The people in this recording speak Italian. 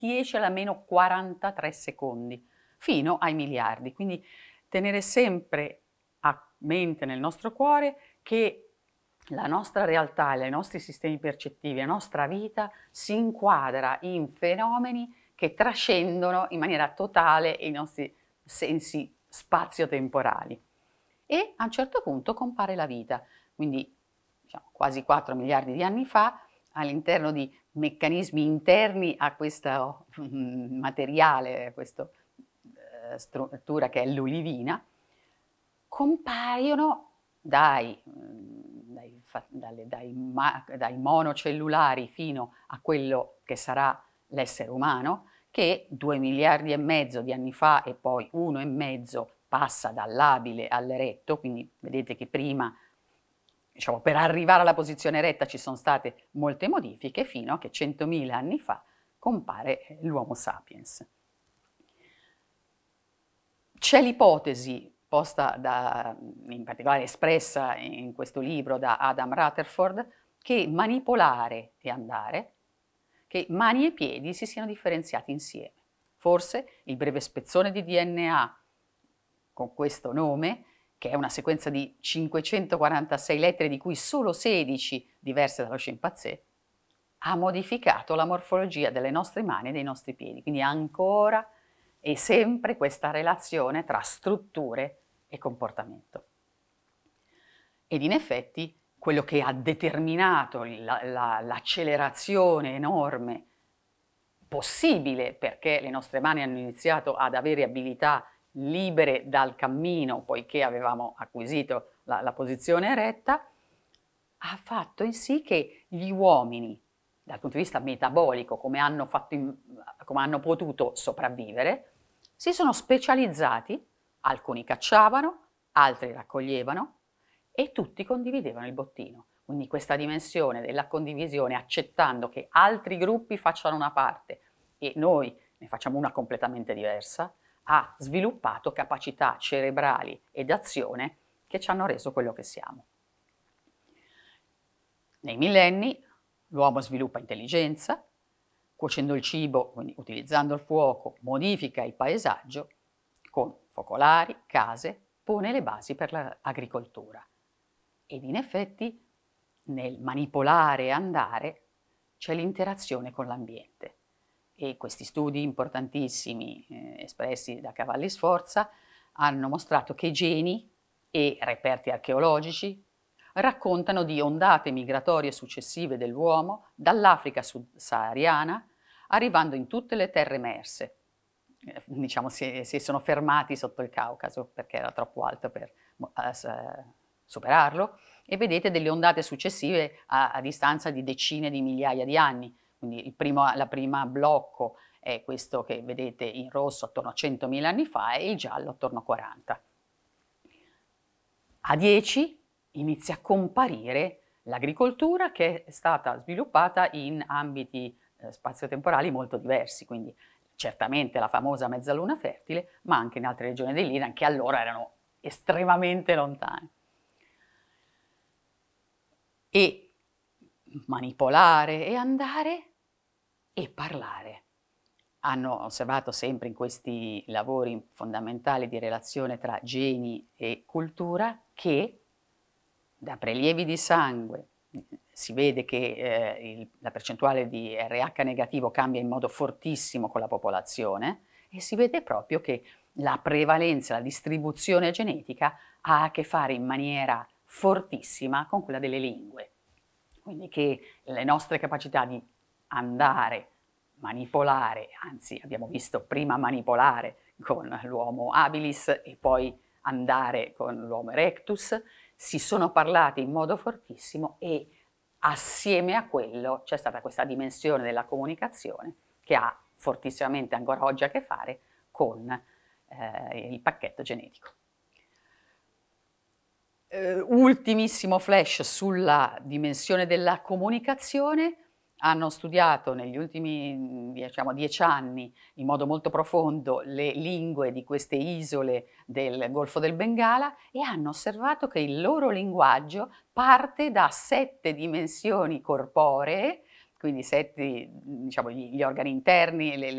10 alla meno 43 secondi, fino ai miliardi. Quindi tenere sempre a mente nel nostro cuore che la nostra realtà, i nostri sistemi percettivi, la nostra vita si inquadra in fenomeni che trascendono in maniera totale i nostri sensi spazio-temporali. E a un certo punto compare la vita, quindi diciamo, quasi 4 miliardi di anni fa, all'interno di meccanismi interni a questo materiale, a questa struttura che è l'olivina, compaiono dai monocellulari fino a quello che sarà l'essere umano, che 2 miliardi e mezzo di anni fa e poi 1,5 passa dall'abile all'eretto, quindi vedete che prima, diciamo, per arrivare alla posizione eretta ci sono state molte modifiche, fino a che 100.000 anni fa compare l'Homo sapiens. C'è l'ipotesi posta in particolare espressa in questo libro da Adam Rutherford, che manipolare e andare, che mani e piedi si siano differenziati insieme. Forse il breve spezzone di DNA con questo nome, che è una sequenza di 546 lettere di cui solo 16 diverse dallo scimpanzé, ha modificato la morfologia delle nostre mani e dei nostri piedi. Quindi ancora e sempre questa relazione tra strutture e comportamento. Ed in effetti quello che ha determinato l'accelerazione enorme possibile, perché le nostre mani hanno iniziato ad avere abilità libere dal cammino, poiché avevamo acquisito la posizione eretta, ha fatto in sì che gli uomini, dal punto di vista metabolico, come hanno potuto sopravvivere, si sono specializzati, alcuni cacciavano, altri raccoglievano e tutti condividevano il bottino. Quindi questa dimensione della condivisione, accettando che altri gruppi facciano una parte e noi ne facciamo una completamente diversa, ha sviluppato capacità cerebrali ed azione che ci hanno reso quello che siamo. Nei millenni l'uomo sviluppa intelligenza, cuocendo il cibo, quindi utilizzando il fuoco, modifica il paesaggio, con focolari, case, pone le basi per l'agricoltura. Ed in effetti nel manipolare e andare c'è l'interazione con l'ambiente. E questi studi importantissimi espressi da Cavalli Sforza hanno mostrato che geni e reperti archeologici raccontano di ondate migratorie successive dell'uomo dall'Africa subsahariana, arrivando in tutte le terre emerse. Diciamo si sono fermati sotto il Caucaso perché era troppo alto per superarlo, e vedete delle ondate successive a distanza di decine di migliaia di anni. Quindi la prima blocco è questo che vedete in rosso attorno a 100.000 anni fa e il giallo attorno a 40. A 10 inizia a comparire l'agricoltura, che è stata sviluppata in ambiti spazio-temporali molto diversi, quindi certamente la famosa mezzaluna fertile, ma anche in altre regioni dell'Iran che allora erano estremamente lontane. E manipolare e andare e parlare. Hanno osservato sempre in questi lavori fondamentali di relazione tra geni e cultura che da prelievi di sangue si vede che la percentuale di RH negativo cambia in modo fortissimo con la popolazione e si vede proprio che la prevalenza, la distribuzione genetica ha a che fare in maniera fortissima con quella delle lingue. Quindi che le nostre capacità di andare, manipolare, anzi abbiamo visto prima manipolare con l'Homo habilis e poi andare con l'Homo erectus, si sono parlate in modo fortissimo e assieme a quello c'è stata questa dimensione della comunicazione che ha fortissimamente ancora oggi a che fare con il pacchetto genetico. Ultimissimo flash sulla dimensione della comunicazione. Hanno studiato negli ultimi 10 anni in modo molto profondo le lingue di queste isole del Golfo del Bengala e hanno osservato che il loro linguaggio parte da 7 dimensioni corporee quindi diciamo, gli organi interni,